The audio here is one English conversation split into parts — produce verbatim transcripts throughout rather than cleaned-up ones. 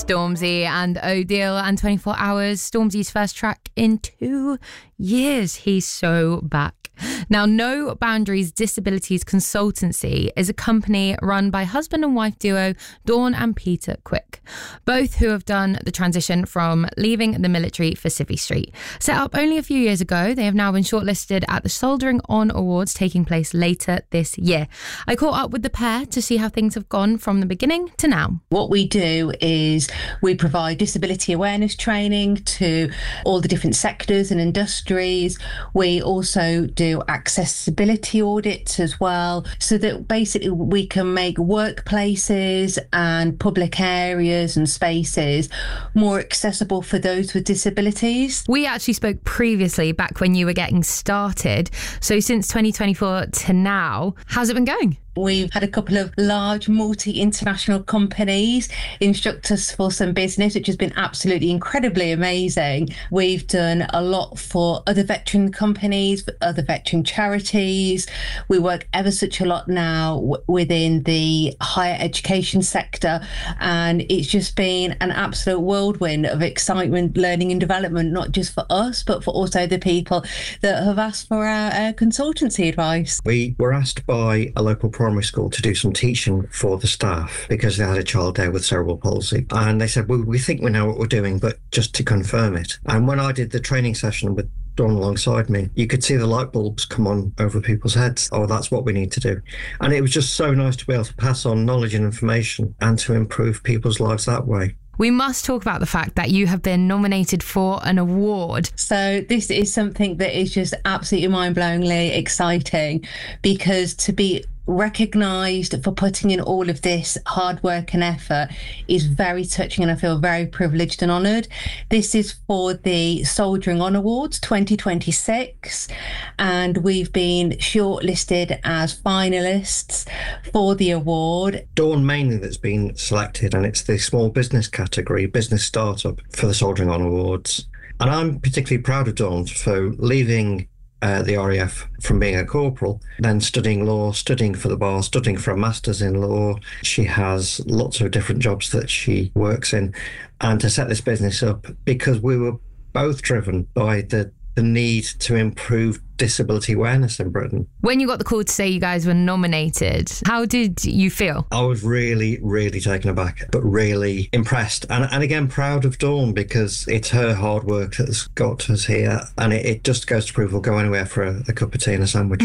Stormzy and O'Deal and twenty-four hours, Stormzy's first track in two years. He's so back. Now, No Boundaries Disabilities Consultancy is a company run by husband and wife duo Dawn and Peter Quick, both who have done the transition from leaving the military for Civvy Street. Set up only a few years ago, they have now been shortlisted at the Soldiering On Awards taking place later this year. I caught up with the pair to see how things have gone from the beginning to now. What we do is we provide disability awareness training to all the different sectors and industries. We also do accessibility audits as well, so that basically we can make workplaces and public areas and spaces more accessible for those with disabilities. We actually spoke previously back when you were getting started. So since twenty twenty-four to now, how's it been going? We've had a couple of large multi-international companies instruct us for some business, which has been absolutely incredibly amazing. We've done a lot for other veteran companies, other veteran charities. We work ever such a lot now w- within the higher education sector. And it's just been an absolute whirlwind of excitement, learning and development, not just for us, but for also the people that have asked for our uh, consultancy advice. We were asked by a local primary school to do some teaching for the staff because they had a child there with cerebral palsy, and they said, well, we think we know what we're doing, but just to confirm it. And when I did the training session with Dawn alongside me, you could see the light bulbs come on over people's heads. Oh, that's what we need to do. And it was just so nice to be able to pass on knowledge and information and to improve people's lives that way. We must talk about the fact that you have been nominated for an award. So this is something that is just absolutely mind-blowingly exciting, because to be recognised for putting in all of this hard work and effort is very touching, and I feel very privileged and honoured. This is for the Soldiering On Awards twenty twenty-six, and we've been shortlisted as finalists for the award. Dawn mainly that's been selected, and it's the small business category, business startup, for the Soldiering On Awards. And I'm particularly proud of Dawn for leaving Uh, the R A F from being a corporal, then studying law, studying for the bar, studying for a master's in law. She has lots of different jobs that she works in, and to set this business up because we were both driven by the, the need to improve disability awareness in Britain. When you got the call to say you guys were nominated, how did you feel? I was really, really taken aback, but really impressed. And, and again, proud of Dawn, because it's her hard work that's got us here. And it, it just goes to prove we'll go anywhere for a, a cup of tea and a sandwich.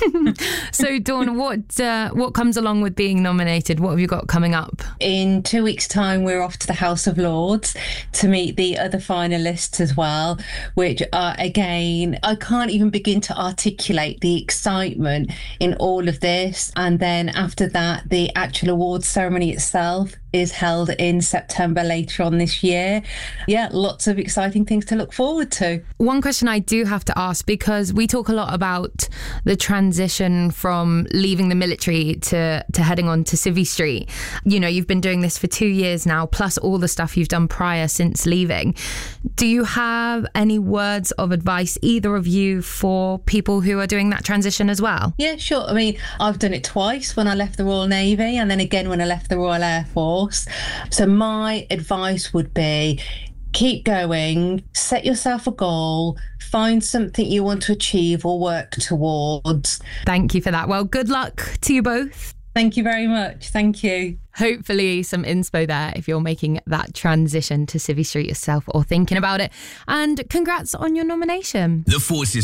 So, Dawn, what uh, what comes along with being nominated? What have you got coming up? In two weeks' time, we're off to the House of Lords to meet the other finalists as well, which are, again, I can't even begin to articulate the excitement in all of this. And then after that, the actual awards ceremony itself is held in September later on this year. Yeah, lots of exciting things to look forward to. One question I do have to ask, because we talk a lot about the transition from leaving the military to, to heading on to Civvy Street. You know, you've been doing this for two years now, plus all the stuff you've done prior since leaving. Do you have any words of advice, either of you, for people who are doing that transition as well? Yeah, sure. I mean, I've done it twice, when I left the Royal Navy and then again when I left the Royal Air Force. So my advice would be, keep going, set yourself a goal, find something you want to achieve or work towards. Thank you for that. Well, good luck to you both. Thank you very much. Thank you. Hopefully some inspo there if you're making that transition to Civvy Street yourself or thinking about it. And congrats on your nomination. The Forces